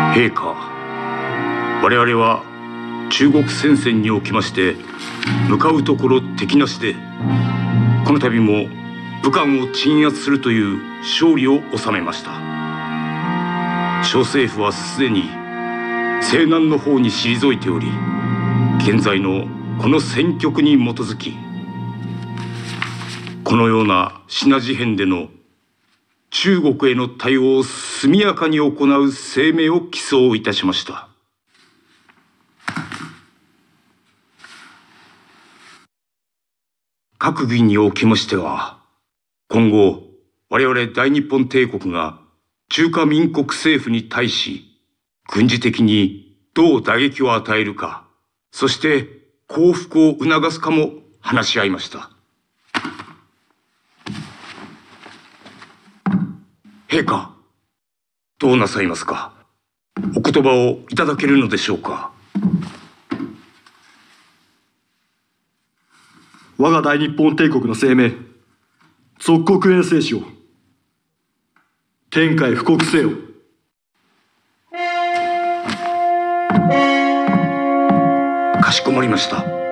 陛下、我々は中国戦線におきまして向かうところ敵なしで、この度も武漢を鎮圧するという勝利を収めました。小政府はすでに西南の方に退いており、現在のこの戦局に基づき、このような品事変での中国への対応を速やかに行う声明を起草いたしました。閣議におきましては、今後我々大日本帝国が中華民国政府に対し軍事的にどう打撃を与えるか、そして降伏を促すかも話し合いました。陛下、どうなさいますか。お言葉をいただけるのでしょうか。 我が大日本帝国の声明、属国遠征使を天下へ布告せよ。 かしこまりました。